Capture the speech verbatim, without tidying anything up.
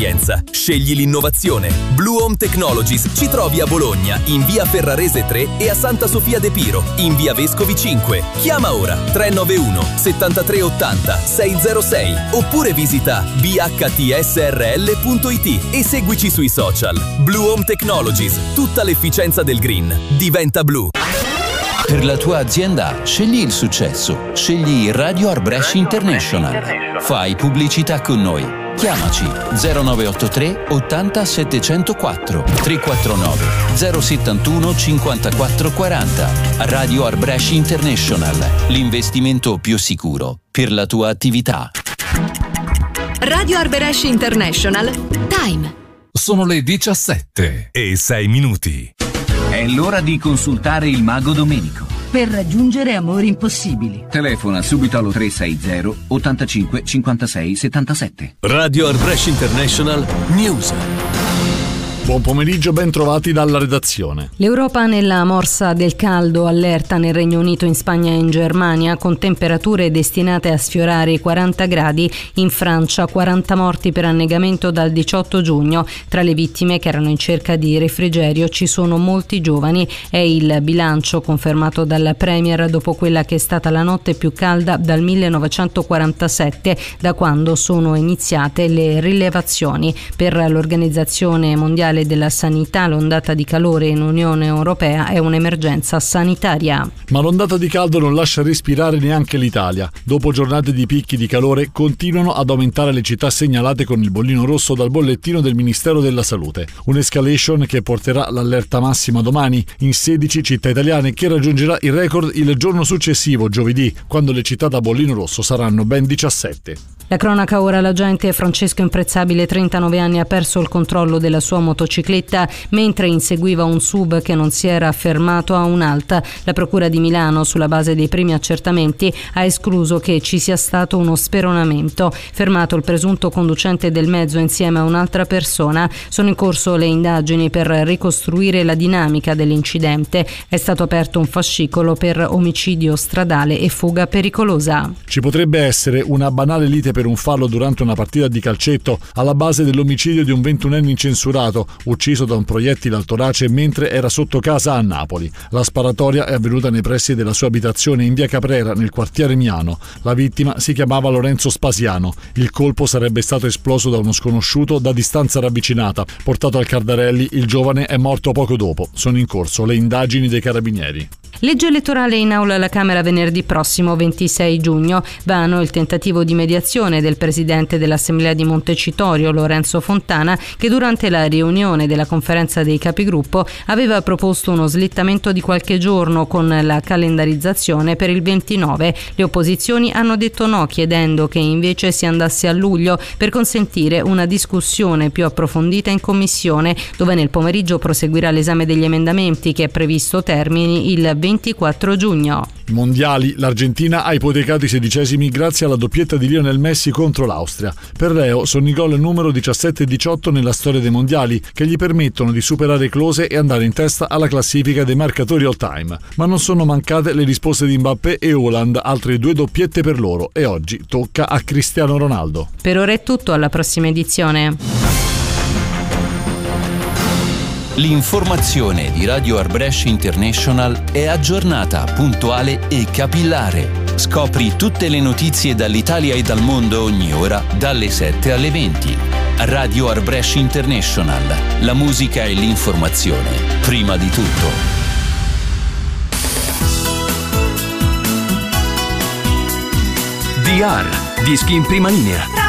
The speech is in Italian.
Scegli l'innovazione. Blue Home Technologies ci trovi a Bologna, in via Ferrarese tre e a Santa Sofia de Piro, in via Vescovi cinque. Chiama ora tre nove uno sette tre otto zero sei zero sei oppure visita b h t s r l punto i t e seguici sui social. Blue Home Technologies, tutta l'efficienza del green diventa blu. Per la tua azienda, scegli il successo. Scegli Radio Arbresh International. Fai pubblicità con noi. Chiamaci zero nove otto tre ottanta settecentoquattro tre quattro nove zero settantuno cinquantaquattro quaranta. Radio Arbresh International, l'investimento più sicuro per la tua attività. Radio Arbresh International. Time. Sono le diciassette e sei minuti. È l'ora di consultare il mago Domenico. Per raggiungere amori impossibili. Telefona subito allo tre sei zero ottantacinque cinquantasei settantasette. Radio Arbresh International News. Buon pomeriggio, ben trovati dalla redazione. L'Europa nella morsa del caldo, allerta nel Regno Unito, in Spagna e in Germania, con temperature destinate a sfiorare i quaranta gradi. In Francia quaranta morti per annegamento dal diciotto giugno. Tra le vittime, che erano in cerca di refrigerio, ci sono molti giovani. È il bilancio confermato dal Premier dopo quella che è stata la notte più calda dal millenovecentoquarantasette, da quando sono iniziate le rilevazioni. Per l'Organizzazione Mondiale della Sanità, l'ondata di calore in Unione Europea è un'emergenza sanitaria. Ma l'ondata di caldo non lascia respirare neanche l'Italia. Dopo giornate di picchi di calore, continuano ad aumentare le città segnalate con il bollino rosso dal bollettino del Ministero della Salute. Un'escalation che porterà l'allerta massima domani in sedici città italiane, che raggiungerà il record il giorno successivo, giovedì, quando le città da bollino rosso saranno ben diciassette. La cronaca ora. L'agente Francesco Imprezzabile, trentanove anni, ha perso il controllo della sua motocicletta mentre inseguiva un sub che non si era fermato a un'alta. La Procura di Milano, sulla base dei primi accertamenti, ha escluso che ci sia stato uno speronamento. Fermato il presunto conducente del mezzo insieme a un'altra persona. Sono in corso le indagini per ricostruire la dinamica dell'incidente. È stato aperto un fascicolo per omicidio stradale e fuga pericolosa. Ci potrebbe essere una banale lite per un fallo durante una partita di calcetto alla base dell'omicidio di un ventunenne incensurato, ucciso da un proiettile al torace mentre era sotto casa a Napoli. La sparatoria è avvenuta nei pressi della sua abitazione in via Caprera, nel quartiere Miano. La vittima si chiamava Lorenzo Spasiano. Il colpo sarebbe stato esploso da uno sconosciuto da distanza ravvicinata. Portato al Cardarelli, il giovane è morto poco dopo. Sono in corso le indagini dei carabinieri. Legge elettorale in aula alla Camera venerdì prossimo, ventisei giugno. Vano il tentativo di mediazione del presidente dell'Assemblea di Montecitorio, Lorenzo Fontana, che durante la riunione della conferenza dei capigruppo aveva proposto uno slittamento di qualche giorno con la calendarizzazione per il ventinove. Le opposizioni hanno detto no, chiedendo che invece si andasse a luglio per consentire una discussione più approfondita in commissione, dove nel pomeriggio proseguirà l'esame degli emendamenti, che è previsto termini il ventiquattro giugno. Mondiali, l'Argentina ha ipotecato i sedicesimi grazie alla doppietta di Lionel Messi contro l'Austria. Per Leo sono i gol numero diciassette e diciotto nella storia dei mondiali, che gli permettono di superare Klose e andare in testa alla classifica dei marcatori all time. Ma non sono mancate le risposte di Mbappé e Haaland, altre due doppiette per loro, e oggi tocca a Cristiano Ronaldo. Per ora è tutto, alla prossima edizione. L'informazione di Radio Arbresh International è aggiornata, puntuale e capillare. Scopri tutte le notizie dall'Italia e dal mondo ogni ora, dalle sette alle venti. Radio Arbresh International. La musica e l'informazione, prima di tutto. D R, dischi in prima linea.